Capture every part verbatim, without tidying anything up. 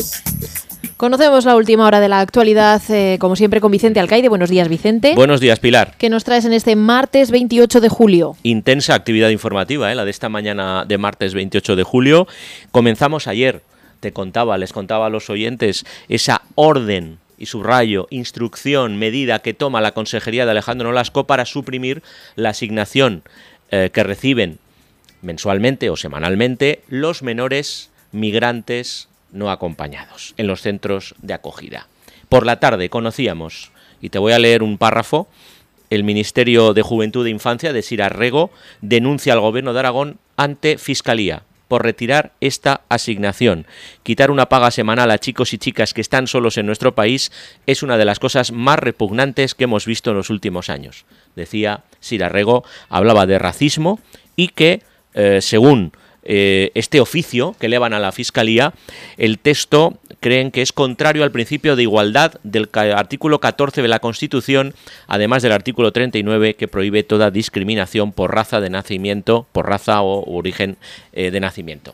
Conocemos la última hora de la actualidad, eh, como siempre, con Vicente Alcaide. Buenos días, Vicente. Buenos días, Pilar. ¿Qué nos traes en este martes veintiocho de julio? Intensa actividad informativa, ¿eh? La de esta mañana de martes veintiocho de julio. Comenzamos ayer, te contaba, les contaba a los oyentes, esa orden, y subrayo, instrucción, medida que toma la Consejería de Alejandro Nolasco para suprimir la asignación eh, que reciben mensualmente o semanalmente los menores migrantes no acompañados en los centros de acogida. Por la tarde conocíamos, y te voy a leer un párrafo, el Ministerio de Juventud e Infancia de Sira Rego denuncia al Gobierno de Aragón ante Fiscalía por retirar esta asignación. Quitar una paga semanal a chicos y chicas que están solos en nuestro país es una de las cosas más repugnantes que hemos visto en los últimos años. Decía Sira Rego, hablaba de racismo y que, eh, según Eh, este oficio que elevan a la Fiscalía, el texto creen que es contrario al principio de igualdad del artículo catorce de la Constitución, además del artículo treinta y nueve que prohíbe toda discriminación por raza de nacimiento, por raza o origen eh, de nacimiento.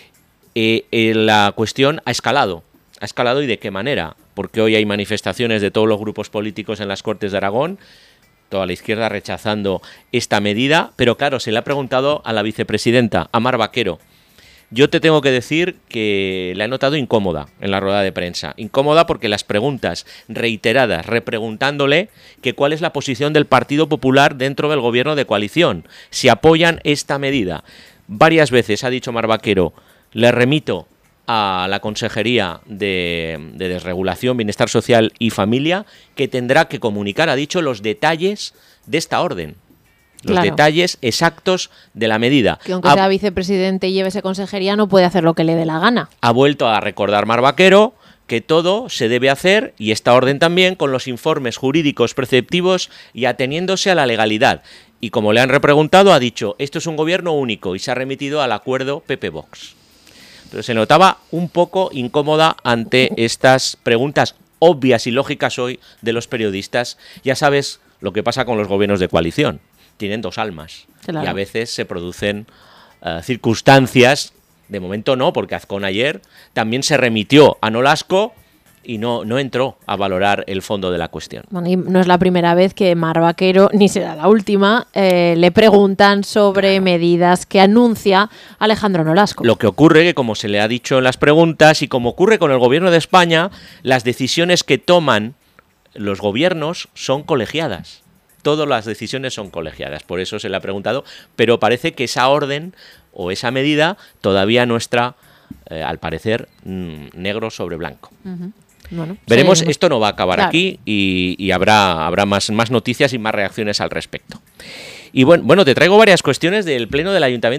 Eh, eh, la cuestión ha escalado, ha escalado y de qué manera, porque hoy hay manifestaciones de todos los grupos políticos en las Cortes de Aragón, toda la izquierda rechazando esta medida, pero claro, se le ha preguntado a la vicepresidenta, a Mar Vaquero. Yo te tengo que decir que la he notado incómoda en la rueda de prensa. Incómoda porque las preguntas reiteradas, repreguntándole que cuál es la posición del Partido Popular dentro del gobierno de coalición, si apoyan esta medida. Varias veces ha dicho Mar Vaquero, le remito a la Consejería de, de Desregulación, Bienestar Social y Familia, que tendrá que comunicar, ha dicho, los detalles de esta orden. Los Claro. detalles exactos de la medida. Que aunque ha, sea vicepresidente y lleve esa consejería, no puede hacer lo que le dé la gana. ha vuelto a recordar Mar Vaquero que todo se debe hacer, y esta orden también, con los informes jurídicos preceptivos y ateniéndose a la legalidad. Y como le han repreguntado, ha dicho, esto es un gobierno único, y se ha remitido al acuerdo P P-Vox. Pero se notaba un poco incómoda ante estas preguntas obvias y lógicas hoy de los periodistas. Ya sabes lo que pasa con los gobiernos de coalición. Tienen dos almas. Claro. Y a veces se producen uh, circunstancias, de momento no, porque Azcón ayer también se remitió a Nolasco y no, no entró a valorar el fondo de la cuestión. Bueno, y no es la primera vez que Mar Vaquero, ni será la última, eh, le preguntan sobre medidas que anuncia Alejandro Nolasco. Lo que ocurre que, como se le ha dicho en las preguntas y como ocurre con el gobierno de España, las decisiones que toman los gobiernos son colegiadas. Todas las decisiones son colegiadas, por eso se le ha preguntado, pero parece que esa orden o esa medida todavía no está, eh, al parecer, mmm, negro sobre blanco. Uh-huh. Bueno, Veremos, sí. esto no va a acabar Claro. aquí y, y habrá, habrá más, más noticias y más reacciones al respecto. Y bueno, bueno, te traigo varias cuestiones del Pleno del Ayuntamiento